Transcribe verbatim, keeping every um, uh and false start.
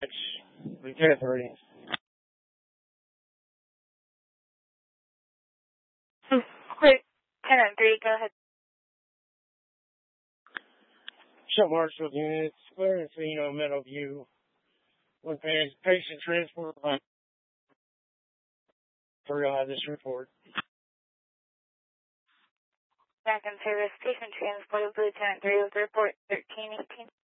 Lieutenant three. Lieutenant three, go ahead. Shut Marshall units, clearing scene on Meadowview. When patient transport line three will have this report. Back in service, patient transport of Lieutenant three with report thirteen eighteen.